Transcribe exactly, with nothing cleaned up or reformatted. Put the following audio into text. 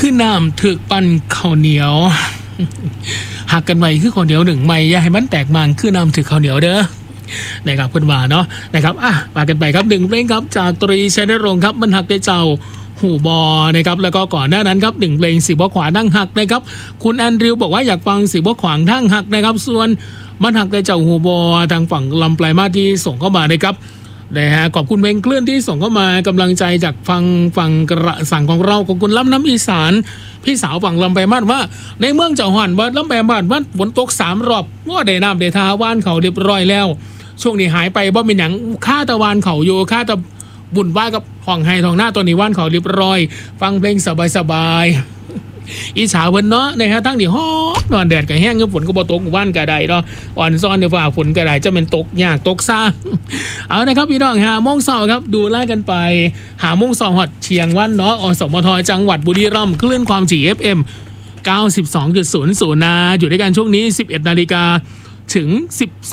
ขึ้นน้ำถึกปั่นข้าวเหนียวหักกันไว้คือข้าวเหนียวหนึ่งไม่อย่าให้มันแตกมันขึ้นน้ำถึกข้าวเหนียวเด้อนะครับเพื่อนว่าเนาะนะครับอ่ะมากันไปครับหนึ่งเพลงครับจากตรีชัยนรงค์ครับมันหักได้เจ้าหูบอนะครับแล้วก็ก่อนหน้านั้นครับหนึ่งเพลงสีบัวขวานั่งหักนะครับคุณแอนดริวบอกว่าอยากฟังสีบัวขวางนั่งหักนะครับส่วนมันหักได้เจ้าหูบอทางฝั่งลำปลายมาที่ส่งเข้ามานะครับนะฮะขอบคุณเพลงเคลื่อนที่ส่งเข้ามากำลังใจจากฟังฝั่งกระสั่งของเราของคุณล้ำน้ำอีสานพี่สาวฝั่งลำปลายมาว่าในเมืองเจ้าหันว่าลำปลายมาว่าฝนตกสามรอบว่าได้น้ำได้ทาว่านเขาเรียบร้อยแล้วช่วงนี้หายไปว่าเป็นอย่างค่าตะวันเขาอยู่ค่าตะบุญว่ากับห้องไฮทองหน้าตัวนี้ว่านเขาเรียบร้อยฟังเพลงสบายๆอีสาวเพิ่นเนาะนะฮะทั้งที่ฮ้อนนอนแดดก็แห้งฝนก็บ่ตกว่านก็ได้เนาะอ่อนซ้อนเดี๋ยวว่าฝนก็ได้จะเป็นตกยากตกซ่าเอานะครับพี่น้องหาโมงเช้าครับดูไล่กันไปหาโมงเช้าฮอดเชียงวันเนาะอสมทจังหวัดบุรีรัมย์คลื่นความถี่ เอฟ เอ็ม เก้าสิบสองจุดศูนย์ ศูนย์ นาอยู่ด้วยกันช่วงนี้ สิบเอ็ดนาฬิกาถึงสิบสอง